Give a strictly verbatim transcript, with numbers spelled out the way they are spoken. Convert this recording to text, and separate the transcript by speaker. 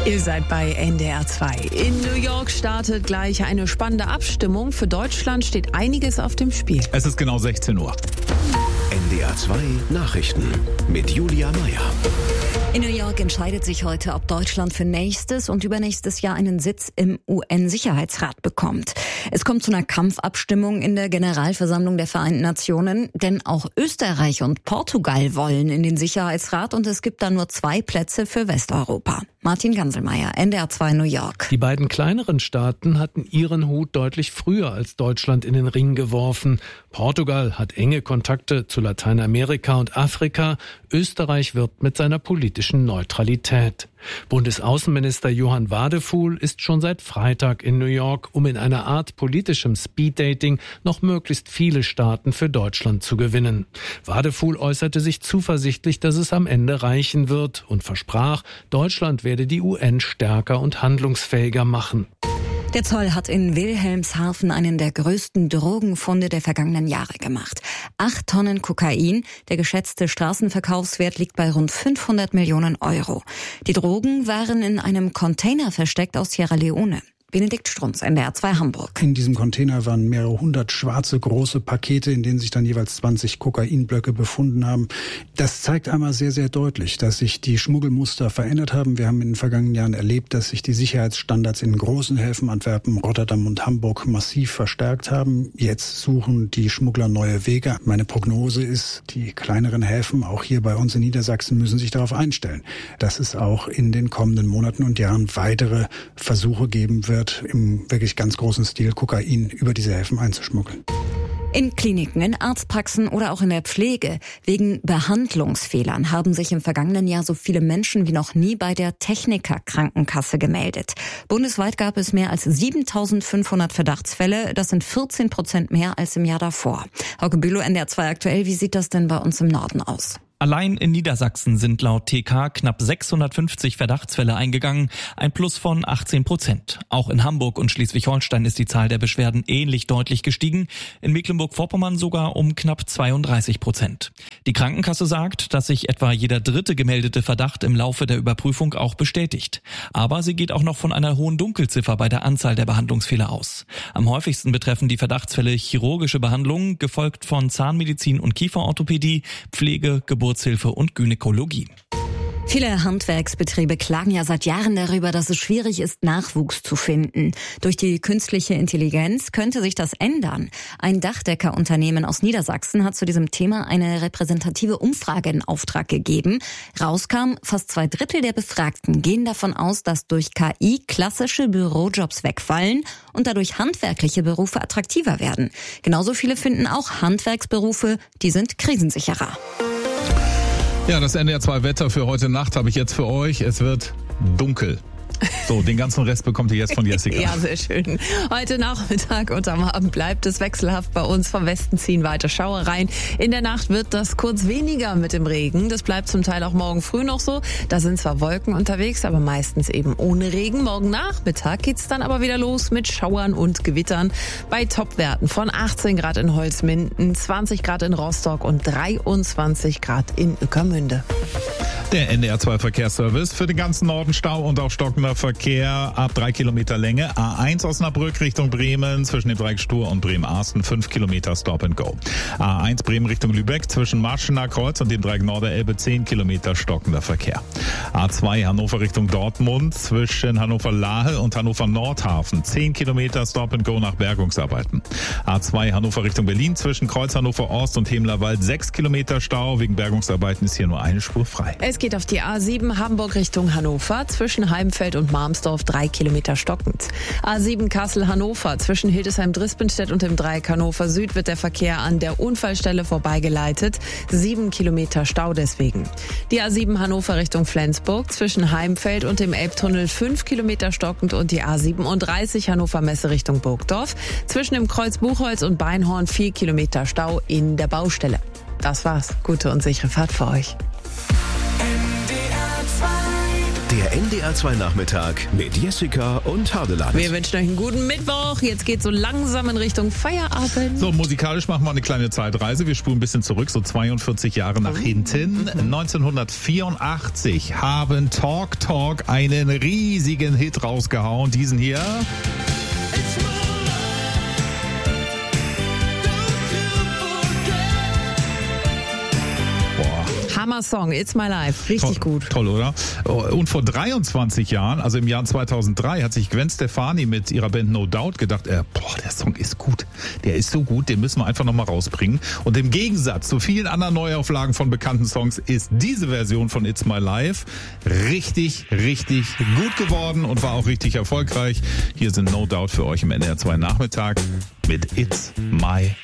Speaker 1: Ihr seid bei N D R zwei. In New York startet gleich eine spannende Abstimmung. Für Deutschland steht einiges auf dem Spiel.
Speaker 2: Es ist genau sechzehn Uhr.
Speaker 3: N D R zwei Nachrichten mit Julia Meyer.
Speaker 4: In New York entscheidet sich heute, ob Deutschland für nächstes und übernächstes Jahr einen Sitz im U N-Sicherheitsrat bekommt. Es kommt zu einer Kampfabstimmung in der Generalversammlung der Vereinten Nationen, denn auch Österreich und Portugal wollen in den Sicherheitsrat und es gibt da nur zwei Plätze für Westeuropa. Martin Ganselmeier, N D R zwei New York.
Speaker 5: Die beiden kleineren Staaten hatten ihren Hut deutlich früher als Deutschland in den Ring geworfen. Portugal hat enge Kontakte zu Lateinamerika und Afrika. Österreich wirbt mit seiner politischen Neutralität. Bundesaußenminister Johann Wadefuhl ist schon seit Freitag in New York, um in einer Art politischem Speeddating noch möglichst viele Staaten für Deutschland zu gewinnen. Wadefuhl äußerte sich zuversichtlich, dass es am Ende reichen wird und versprach, Deutschland werde die U N stärker und handlungsfähiger machen.
Speaker 4: Der Zoll hat in Wilhelmshaven einen der größten Drogenfunde der vergangenen Jahre gemacht. Acht Tonnen Kokain, der geschätzte Straßenverkaufswert liegt bei rund fünfhundert Millionen Euro. Die Drogen waren in einem Container versteckt aus Sierra Leone. Benedikt Strunz, N D R zwei Hamburg.
Speaker 6: In diesem Container waren mehrere hundert schwarze große Pakete, in denen sich dann jeweils zwanzig Kokainblöcke befunden haben. Das zeigt einmal sehr, sehr deutlich, dass sich die Schmuggelmuster verändert haben. Wir haben in den vergangenen Jahren erlebt, dass sich die Sicherheitsstandards in großen Häfen Antwerpen, Rotterdam und Hamburg massiv verstärkt haben. Jetzt suchen die Schmuggler neue Wege. Meine Prognose ist, die kleineren Häfen, auch hier bei uns in Niedersachsen, müssen sich darauf einstellen, dass es auch in den kommenden Monaten und Jahren weitere Versuche geben wird, im wirklich ganz großen Stil Kokain über diese Häfen einzuschmuggeln.
Speaker 4: In Kliniken, in Arztpraxen oder auch in der Pflege. Wegen Behandlungsfehlern haben sich im vergangenen Jahr so viele Menschen wie noch nie bei der Techniker-Krankenkasse gemeldet. Bundesweit gab es mehr als siebentausendfünfhundert Verdachtsfälle. Das sind vierzehn Prozent mehr als im Jahr davor. Hauke Bülow, N D R zwei aktuell. Wie sieht das denn bei uns im Norden aus?
Speaker 7: Allein in Niedersachsen sind laut T K knapp sechshundertfünfzig Verdachtsfälle eingegangen, ein Plus von achtzehn Prozent. Auch in Hamburg und Schleswig-Holstein ist die Zahl der Beschwerden ähnlich deutlich gestiegen, in Mecklenburg-Vorpommern sogar um knapp zweiunddreißig Prozent. Die Krankenkasse sagt, dass sich etwa jeder dritte gemeldete Verdacht im Laufe der Überprüfung auch bestätigt. Aber sie geht auch noch von einer hohen Dunkelziffer bei der Anzahl der Behandlungsfehler aus. Am häufigsten betreffen die Verdachtsfälle chirurgische Behandlungen, gefolgt von Zahnmedizin und Kieferorthopädie, Pflege, Geburt, Geburtshilfe und Gynäkologie.
Speaker 4: Viele Handwerksbetriebe klagen ja seit Jahren darüber, dass es schwierig ist, Nachwuchs zu finden. Durch die künstliche Intelligenz könnte sich das ändern. Ein Dachdeckerunternehmen aus Niedersachsen hat zu diesem Thema eine repräsentative Umfrage in Auftrag gegeben. Rauskam, fast zwei Drittel der Befragten gehen davon aus, dass durch K I klassische Bürojobs wegfallen und dadurch handwerkliche Berufe attraktiver werden. Genauso viele finden auch Handwerksberufe, die sind krisensicherer.
Speaker 2: Ja, das N D R zwei Wetter für heute Nacht habe ich jetzt für euch. Es wird dunkel. So, den ganzen Rest bekommt ihr jetzt von Jessica.
Speaker 1: Ja, sehr schön. Heute Nachmittag und am Abend bleibt es wechselhaft bei uns. Vom Westen ziehen weiter Schauer rein. In der Nacht wird das kurz weniger mit dem Regen. Das bleibt zum Teil auch morgen früh noch so. Da sind zwar Wolken unterwegs, aber meistens eben ohne Regen. Morgen Nachmittag geht's dann aber wieder los mit Schauern und Gewittern. Bei Topwerten von achtzehn Grad in Holzminden, zwanzig Grad in Rostock und dreiundzwanzig Grad in Ueckermünde.
Speaker 2: Der N D R zwei Verkehrsservice für den ganzen Norden Stau und auch stockender Verkehr ab drei Kilometer Länge. A eins Osnabrück Richtung Bremen zwischen dem Dreieck Stur und Bremen-Arsten fünf Kilometer Stop and Go. A eins Bremen Richtung Lübeck zwischen Marschener Kreuz und dem Dreieck Norderelbe zehn Kilometer stockender Verkehr. A zwei Hannover Richtung Dortmund zwischen Hannover-Lahe und Hannover-Nordhafen zehn Kilometer Stop and Go nach Bergungsarbeiten. A zwei Hannover Richtung Berlin zwischen Kreuz Hannover Ost und Hemlerwald sechs Kilometer Stau. Wegen Bergungsarbeiten ist hier nur eine Spur frei.
Speaker 1: Es geht auf die A sieben Hamburg Richtung Hannover, zwischen Heimfeld und Marmsdorf drei Kilometer stockend. A sieben Kassel-Hannover, zwischen Hildesheim-Drispenstedt und dem Dreieck Hannover Süd wird der Verkehr an der Unfallstelle vorbeigeleitet. sieben Kilometer Stau deswegen. Die A sieben Hannover Richtung Flensburg, zwischen Heimfeld und dem Elbtunnel fünf Kilometer stockend und die A siebenunddreißig Hannover Messe Richtung Burgdorf, zwischen dem Kreuz Buchholz und Beinhorn vier Kilometer Stau in der Baustelle. Das war's. Gute und sichere Fahrt für euch.
Speaker 3: D Der N D R zwei Nachmittag mit Jessica und Hardeland.
Speaker 1: Wir wünschen euch einen guten Mittwoch. Jetzt geht so langsam in Richtung Feierabend.
Speaker 2: So, musikalisch machen wir eine kleine Zeitreise. Wir spulen ein bisschen zurück, so zweiundvierzig Jahre nach hinten. neunzehnhundertvierundachtzig haben Talk Talk einen riesigen Hit rausgehauen. Diesen hier.
Speaker 1: Hammer-Song, It's My Life. Richtig
Speaker 2: toll,
Speaker 1: gut.
Speaker 2: Toll, oder? Und vor dreiundzwanzig Jahren, also im Jahr zweitausenddrei, hat sich Gwen Stefani mit ihrer Band No Doubt gedacht, äh, boah, der Song ist gut. Der ist so gut, den müssen wir einfach nochmal rausbringen. Und im Gegensatz zu vielen anderen Neuauflagen von bekannten Songs ist diese Version von It's My Life richtig, richtig gut geworden und war auch richtig erfolgreich. Hier sind No Doubt für euch im N D R zwei Nachmittag mit It's My